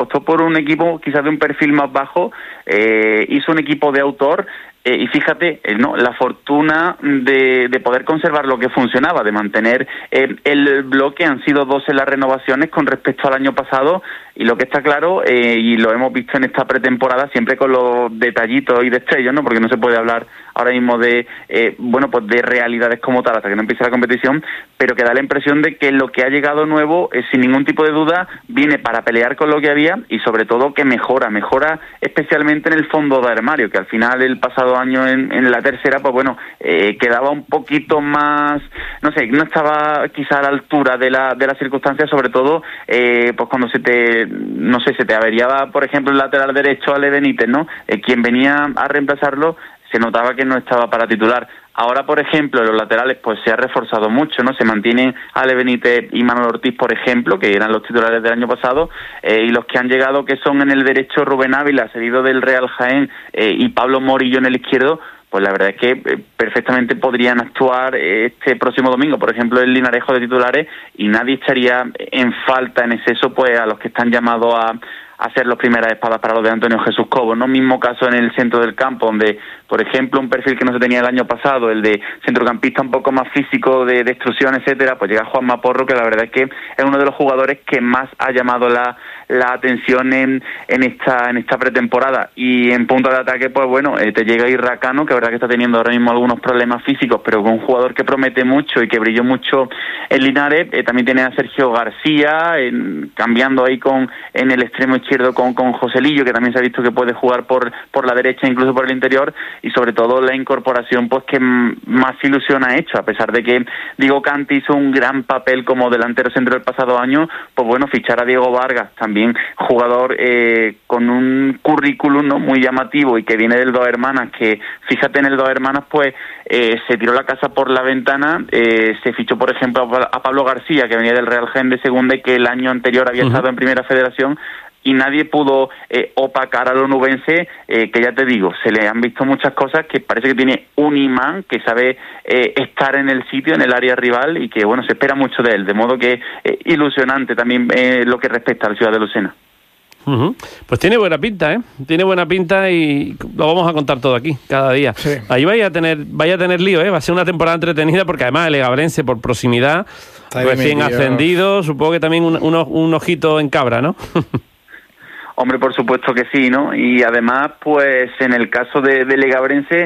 apostó por un equipo quizás de un perfil más bajo, hizo un equipo de autor. Y fíjate, ¿no?, la fortuna de poder conservar lo que funcionaba, de mantener el bloque. Han sido 12 las renovaciones con respecto al año pasado, y lo que está claro, y lo hemos visto en esta pretemporada, siempre con los detallitos y destellos, ¿no?, porque no se puede hablar ahora mismo de pues de realidades como tal hasta que no empiece la competición, pero que da la impresión de que lo que ha llegado nuevo, sin ningún tipo de duda, viene para pelear con lo que había, y sobre todo que mejora especialmente en el fondo de armario, que al final el pasado año en la tercera, pues bueno, quedaba un poquito más, no sé, no estaba quizá a la altura de las circunstancias, sobre todo pues cuando se te averiaba, por ejemplo, el lateral derecho, Ale Benítez, ¿no? Quien venía a reemplazarlo, se notaba que no estaba para titular. Ahora, por ejemplo, en los laterales pues se ha reforzado mucho, ¿no? Se mantienen Ale Benítez y Manuel Ortiz, por ejemplo, que eran los titulares del año pasado, y los que han llegado, que son en el derecho Rubén Ávila, cedido del Real Jaén, y Pablo Morillo en el izquierdo, pues la verdad es que perfectamente podrían actuar este próximo domingo, por ejemplo, el Linarejo de titulares, y nadie estaría en falta en exceso pues a los que están llamados a ser las primeras espadas para los de Antonio Jesús Cobo, ¿no? Mismo caso en el centro del campo, donde, por ejemplo, un perfil que no se tenía el año pasado, el de centrocampista un poco más físico, de destrucción, etcétera, pues llega Juanma Porro, que la verdad es que es uno de los jugadores que más ha llamado la atención en esta pretemporada. Y en punto de ataque, pues bueno, te llega Irracano, que la verdad que está teniendo ahora mismo algunos problemas físicos, pero con un jugador que promete mucho y que brilló mucho en Linares. También tiene a Sergio García, cambiando ahí en el extremo izquierdo con Joselillo, que también se ha visto que puede jugar por la derecha, incluso por el interior, y sobre todo la incorporación pues que más ilusión ha hecho, a pesar de que Diego Canti hizo un gran papel como delantero centro del pasado año. Pues bueno, fichar a Diego Vargas, también jugador con un currículum, ¿no?, muy llamativo, y que viene del Dos Hermanas, que fíjate, en el Dos Hermanas pues se tiró la casa por la ventana. Se fichó, por ejemplo, a Pablo García, que venía del Real Jaén de segunda y que el año anterior había estado en Primera Federación, y nadie pudo opacar al onubense, que ya te digo, se le han visto muchas cosas, que parece que tiene un imán, que sabe estar en el sitio, en el área rival, y que bueno, se espera mucho de él, de modo que ilusionante también lo que respecta a la ciudad de Lucena. Pues tiene buena pinta, tiene buena pinta, y lo vamos a contar todo aquí, cada día. Sí. Ahí vaya a tener lío, va a ser una temporada entretenida, porque además el Legabrense, por proximidad, recién ascendido, supongo que también un ojito en cabra, ¿no? Hombre, por supuesto que sí, ¿no? Y además, pues en el caso de Legabrense,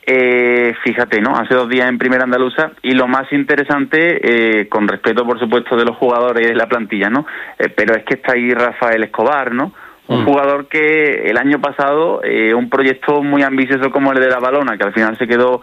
fíjate, ¿no? Hace 2 días en Primera Andaluza, y lo más interesante, con respeto, por supuesto, de los jugadores y de la plantilla, ¿no? Pero es que está ahí Rafael Escobar, ¿no? Un jugador que el año pasado, un proyecto muy ambicioso como el de la Balona, que al final se quedó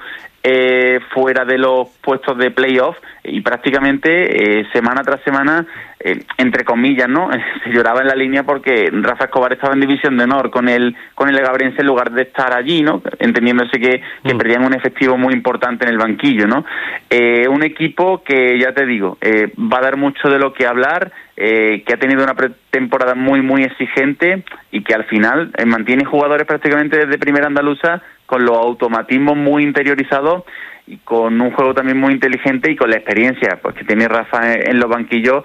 fuera de los puestos de playoff, y prácticamente semana tras semana, entre comillas, ¿no?, se lloraba en la línea porque Rafa Escobar estaba en división de honor con el Legabrense, en lugar de estar allí, ¿no?, entendiéndose que perdían un efectivo muy importante en el banquillo, ¿no? Un equipo que, ya te digo, va a dar mucho de lo que hablar, que ha tenido una pretemporada muy, muy exigente, y que al final mantiene jugadores prácticamente desde Primera Andaluza, con los automatismos muy interiorizados, y con un juego también muy inteligente, y con la experiencia pues que tiene Rafa en los banquillos.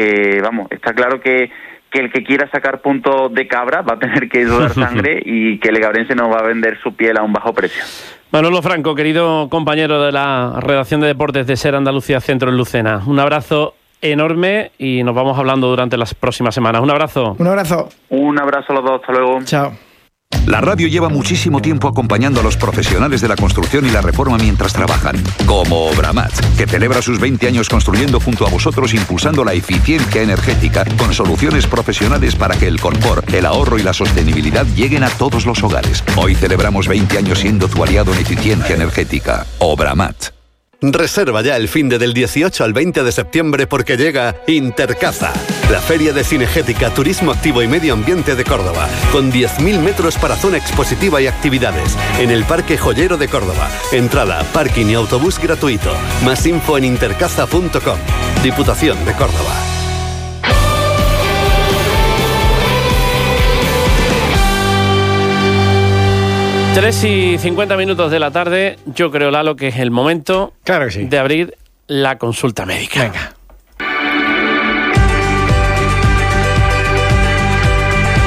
Está claro que el que quiera sacar puntos de cabra va a tener que sudar sangre, y que el Legabrense no va a vender su piel a un bajo precio. Manolo Franco, querido compañero de la redacción de deportes de SER Andalucía Centro en Lucena, un abrazo enorme, y nos vamos hablando durante las próximas semanas. Un abrazo. Un abrazo. Un abrazo a los dos, hasta luego. Chao. La radio lleva muchísimo tiempo acompañando a los profesionales de la construcción y la reforma mientras trabajan, como Obramat, que celebra sus 20 años construyendo junto a vosotros, impulsando la eficiencia energética con soluciones profesionales para que el confort, el ahorro y la sostenibilidad lleguen a todos los hogares. Hoy celebramos 20 años siendo tu aliado en eficiencia energética. Obramat. Reserva ya el finde del 18 al 20 de septiembre, porque llega Intercaza, la feria de cinegética, turismo activo y medio ambiente de Córdoba, con 10.000 metros para zona expositiva y actividades, en el Parque Joyero de Córdoba. Entrada, parking y autobús gratuito. Más info en intercaza.com. Diputación de Córdoba. Tres y 50 minutos de la tarde. Yo creo, Lalo, que es el momento, claro que sí, de abrir la consulta médica. Venga.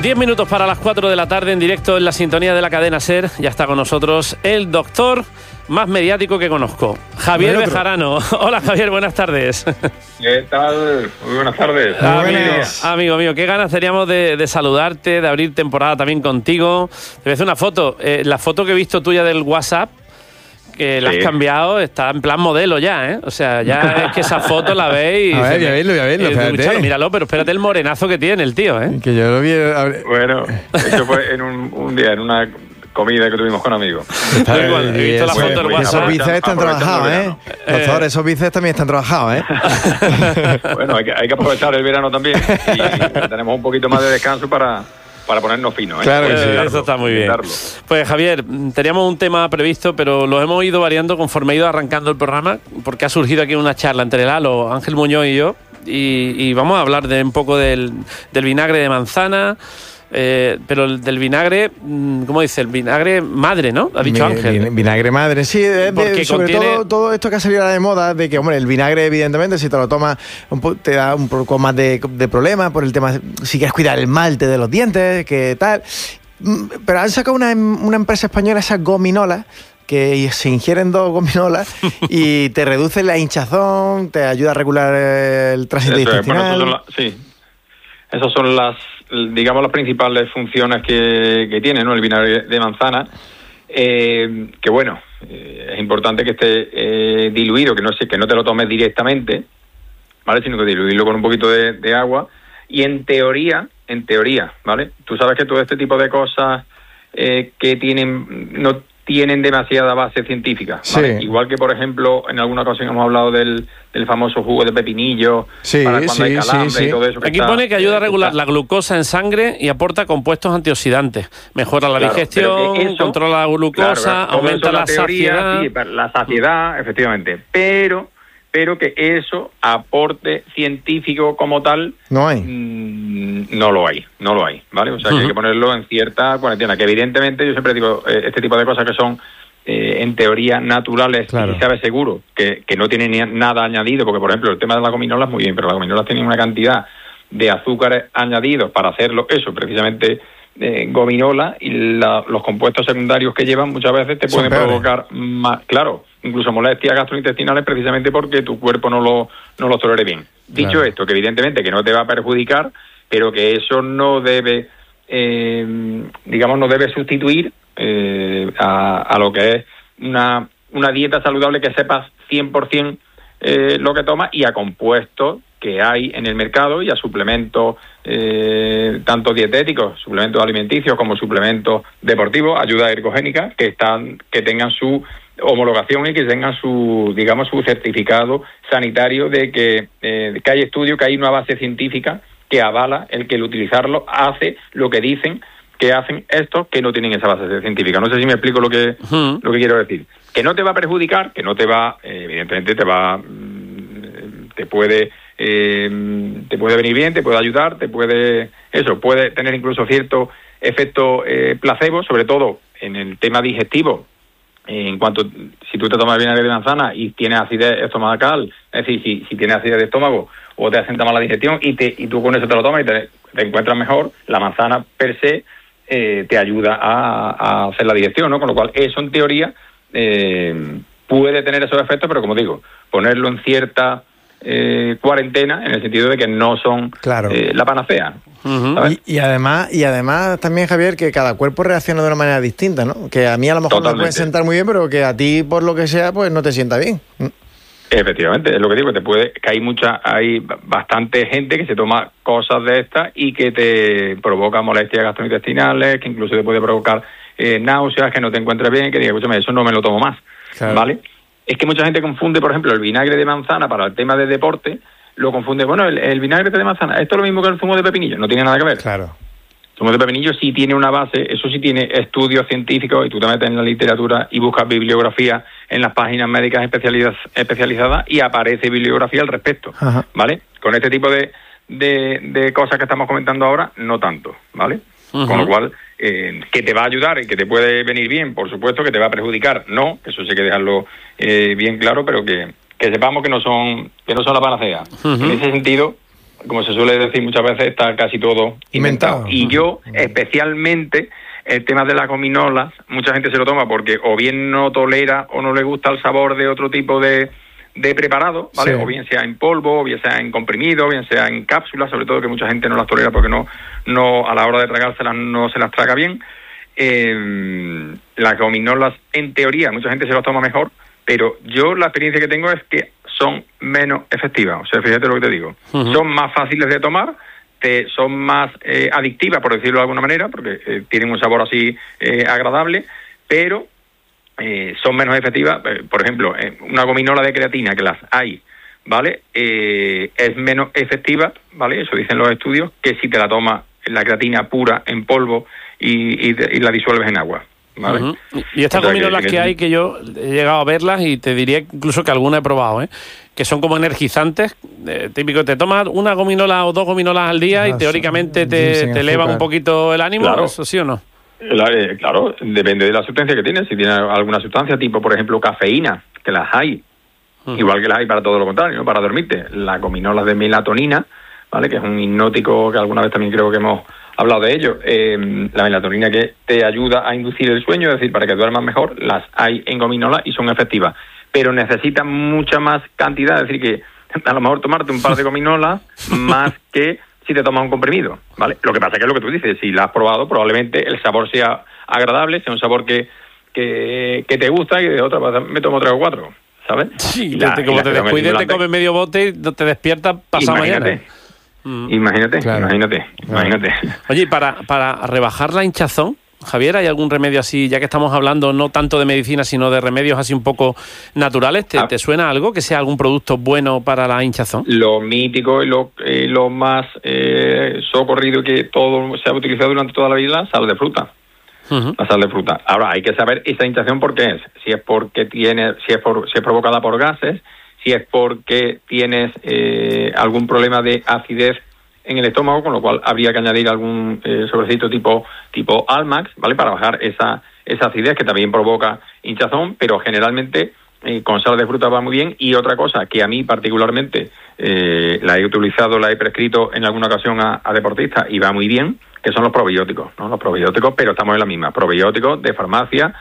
10 minutos para las 4 de la tarde, en directo en la sintonía de la cadena SER. Ya está con nosotros el doctor más mediático que conozco, Javier Bejarano. Hola, Javier, buenas tardes. ¿Qué tal? Muy buenas tardes. Amigo mío, qué ganas teníamos de saludarte, de abrir temporada también contigo. Te voy a hacer una foto. La foto que he visto tuya del WhatsApp, que la has cambiado, está en plan modelo ya, ¿eh? O sea, ya es que esa foto la veis. A ver, voy a verlo, espérate. Míralo, pero espérate el morenazo que tiene el tío, ¿eh? Que yo lo vi. Bueno, eso fue en un día, en una comida que tuvimos con amigos. He visto la foto del WhatsApp. Esos bíceps están trabajados, ¿eh? Doctor, esos bíceps también están trabajados, ¿eh? Bueno, hay que aprovechar el verano también y tenemos un poquito más de descanso para ponernos finos, ¿eh? Claro que sí. Eso está muy bien. Pues Javier, teníamos un tema previsto, pero lo hemos ido variando conforme ha ido arrancando el programa, porque ha surgido aquí una charla entre Lalo, Ángel Muñoz y yo, y vamos a hablar de un poco del vinagre de manzana, pero del vinagre, ¿cómo dice? El vinagre madre, ¿no? Ha dicho Ángel. Vinagre madre, sí. Porque sobre todo esto que ha salido ahora de moda, de que, hombre, el vinagre, evidentemente, si te lo tomas, te da un poco más de problemas por el tema, si quieres cuidar el malte de los dientes, que tal. Pero han sacado una empresa española, esas gominolas, que se ingieren 2 gominolas y te reduce la hinchazón, te ayuda a regular el tránsito intestinal. Bueno, esas son las, digamos, las principales funciones que tiene, ¿no?, el vinagre de manzana, que bueno, es importante que esté diluido, que no te lo tomes directamente, ¿vale?, sino que diluirlo con un poquito de agua. Y en teoría, ¿vale?, tú sabes que todo este tipo de cosas que no tienen demasiada base científica, ¿vale? Sí. Igual que, por ejemplo, en alguna ocasión hemos hablado del famoso jugo de pepinillo, para cuando hay calambre y todo eso. Aquí pone que ayuda a regular la glucosa en sangre y aporta compuestos antioxidantes. Mejora la digestión, controla la glucosa, aumenta la saciedad. Sí, la saciedad, efectivamente. Pero que eso, aporte científico como tal, no hay. No lo hay, ¿vale? O sea, que hay que ponerlo en cierta cuarentena, que evidentemente yo siempre digo, este tipo de cosas que son en teoría naturales, y sabe seguro que no tienen nada añadido, porque por ejemplo el tema de la gominola es muy bien, pero las gominolas tienen una cantidad de azúcares añadidos para hacerlo, eso precisamente gominola, y los compuestos secundarios que llevan muchas veces te pueden provocar más, incluso molestias gastrointestinales, precisamente porque tu cuerpo no lo tolere bien. Dicho esto, que evidentemente que no te va a perjudicar, pero que eso no debe, no debe sustituir a lo que es una dieta saludable, que sepas 100% lo que tomas, y a compuestos que hay en el mercado, y a suplementos tanto dietéticos, suplementos alimenticios, como suplementos deportivos, ayuda ergogénica, que tengan su homologación y que tengan su certificado sanitario de que hay estudios, que hay una base científica que avala el que el utilizarlo hace lo que dicen que hacen estos que no tienen esa base científica. No sé si me explico lo que quiero decir. Que no te va a perjudicar, que no te va, evidentemente te puede venir bien, te puede ayudar, puede tener incluso cierto efecto placebo, sobre todo en el tema digestivo. En cuanto, si tú te tomas vinagre de manzana y tienes acidez estomacal, es decir, si tienes acidez de estómago o te asenta mal la digestión y tú con eso te lo tomas y te encuentras mejor, la manzana per se te ayuda a hacer la digestión, ¿no? Con lo cual eso en teoría puede tener esos efectos, pero como digo, ponerlo en cierta cuarentena, en el sentido de que no son la panacea. Y además también, Javier, que cada cuerpo reacciona de una manera distinta, ¿no? Que a mí a lo mejor me puede sentar muy bien, pero que a ti, por lo que sea, pues no te sienta bien. Efectivamente, es lo que digo, que hay bastante gente que se toma cosas de estas y que te provoca molestias gastrointestinales, que incluso te puede provocar náuseas, que no te encuentres bien, que diga, escúchame, eso no me lo tomo más, ¿vale? Es que mucha gente confunde, por ejemplo, el vinagre de manzana para el tema de deporte, lo confunde, el vinagre de manzana, esto es lo mismo que el zumo de pepinillo, no tiene nada que ver. Claro. El zumo de pepinillo sí tiene una base, eso sí tiene estudios científicos, y tú te metes en la literatura y buscas bibliografía en las páginas médicas especializadas y aparece bibliografía al respecto, ¿vale? Con este tipo de cosas que estamos comentando ahora, no tanto, ¿vale? Con lo cual, que te va a ayudar y que te puede venir bien, por supuesto, que te va a perjudicar, no, eso sí hay que dejarlo bien claro, pero que sepamos que no son la panacea. En ese sentido, como se suele decir muchas veces, está casi todo inventado. Y yo, especialmente, el tema de las gominolas, mucha gente se lo toma porque o bien no tolera o no le gusta el sabor de otro tipo de preparado, ¿vale? Sí. O bien sea en polvo, o bien sea en comprimido, o bien sea en cápsulas, sobre todo que mucha gente no las tolera porque no a la hora de tragárselas no se las traga bien. Las gominolas, en teoría, mucha gente se las toma mejor, pero yo la experiencia que tengo es que son menos efectivas. O sea, fíjate lo que te digo. Son más fáciles de tomar, son más adictivas, por decirlo de alguna manera, porque tienen un sabor así agradable, pero son menos efectivas. Por ejemplo, una gominola de creatina, que las hay, ¿vale? Es menos efectiva, ¿vale? Eso dicen los estudios, que si te la tomas la creatina pura en polvo y la disuelves en agua, ¿vale? Y estas gominolas que hay, que yo he llegado a verlas y te diría incluso que alguna he probado, que son como energizantes, típico, te tomas una gominola o 2 gominolas al día y teóricamente te elevan un poquito el ánimo, claro. ¿Eso sí o no? Claro, depende de la sustancia que tienes. Si tienes alguna sustancia, tipo, por ejemplo, cafeína, que las hay, igual que las hay para todo lo contrario, ¿no? Para dormirte. Las gominolas de melatonina, ¿vale? Que es un hipnótico que alguna vez también creo que hemos hablado de ello. La melatonina que te ayuda a inducir el sueño, es decir, para que duermas mejor, las hay en gominolas y son efectivas. Pero necesitan mucha más cantidad, es decir, que a lo mejor tomarte un par de gominolas más que si te tomas un comprimido, ¿vale? Lo que pasa es que es lo que tú dices, si la has probado, probablemente el sabor sea agradable, sea un sabor que te gusta, y de otra me tomo 3 o 4, ¿sabes? Sí, como te descuides, te comes medio bote y te despiertas pasado mañana. Imagínate. Oye, para rebajar la hinchazón, Javier, ¿hay algún remedio así, ya que estamos hablando no tanto de medicina, sino de remedios así un poco naturales? ¿Te suena algo que sea algún producto bueno para la hinchazón? Lo mítico y lo más socorrido, que todo se ha utilizado durante toda la vida, sal de fruta. La sal de fruta. Ahora, hay que saber esa hinchazón por qué es. Si es porque si es provocada por gases, si es porque tienes algún problema de acidez en el estómago, con lo cual habría que añadir algún sobrecito tipo Almax, ¿vale? Para bajar esa acidez que también provoca hinchazón, pero generalmente con sal de fruta va muy bien. Y otra cosa que a mí particularmente la he utilizado, la he prescrito en alguna ocasión a deportistas y va muy bien, que son los probióticos, ¿no? Los probióticos, pero estamos en la misma, probióticos de farmacia,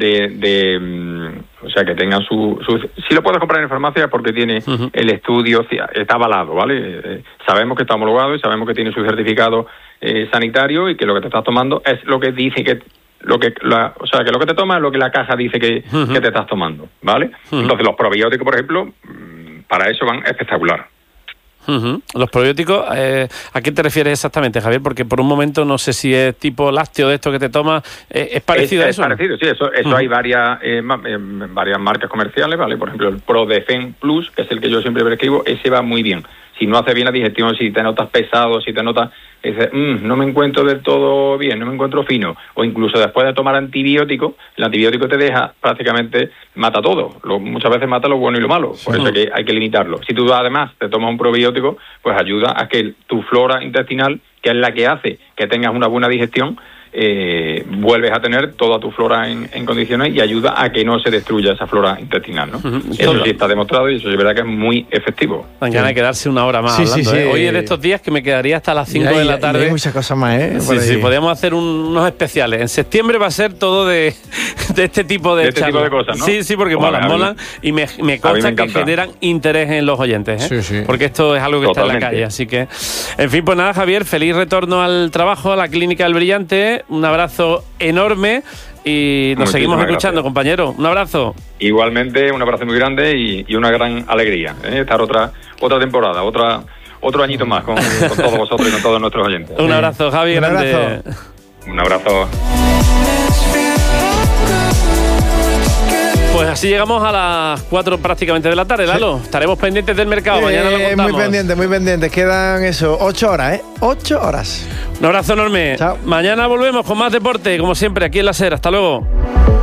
o sea, que tengan si lo puedes comprar en farmacia es porque tiene el estudio, está avalado, ¿vale? Sabemos que está homologado y sabemos que tiene su certificado sanitario, y que lo que te estás tomando es lo que dice que lo que te tomas es lo que la caja dice que te estás tomando, ¿vale? Entonces los probióticos, por ejemplo, para eso van espectacular. Los probióticos, ¿a qué te refieres exactamente, Javier? Porque por un momento no sé si es tipo lácteo de esto que te tomas, ¿es parecido a eso? Es parecido, sí, eso hay varias marcas comerciales, ¿vale? Por ejemplo, el ProDefen Plus, que es el que yo siempre prescribo, ese va muy bien. Si no hace bien la digestión, si te notas pesado, si te notas, no me encuentro del todo bien, no me encuentro fino, o incluso después de tomar antibiótico, el antibiótico te deja prácticamente, mata todo, muchas veces mata lo bueno y lo malo, por eso hay que limitarlo. Si tú además te tomas un probiótico, pues ayuda a que tu flora intestinal, que es la que hace que tengas una buena digestión, vuelves a tener toda tu flora en condiciones, y ayuda a que no se destruya esa flora intestinal, ¿no? Eso sí está demostrado, y eso es verdad que es muy efectivo. Mañana hay que darse una hora más hablando, ¿eh? Hoy es de estos días que me quedaría hasta las 5 de la tarde. Hay muchas cosas más, ¿eh? Sí, podríamos hacer unos especiales. En septiembre va a ser todo de este tipo de tipo de cosas, ¿no? Sí, porque molan, y me consta que generan interés en los oyentes, ¿eh? Sí. Porque esto es algo que está en la calle, así que... En fin, pues nada, Javier, feliz retorno al trabajo, a la Clínica del Brillante. Un abrazo enorme y nos seguimos escuchando, compañero. Un abrazo. Igualmente, un abrazo muy grande y una gran alegría, estar otra temporada, otro añito más con todos vosotros y con todos nuestros oyentes. Un abrazo, Javi, grande. Un abrazo. Pues así llegamos a las 4 prácticamente de la tarde, Lalo. Estaremos pendientes del mercado, mañana lo contamos. Muy pendientes. Quedan 8 horas, ¿eh? 8 horas. Un abrazo enorme. Chao. Mañana volvemos con más deporte, como siempre, aquí en La SER. Hasta luego.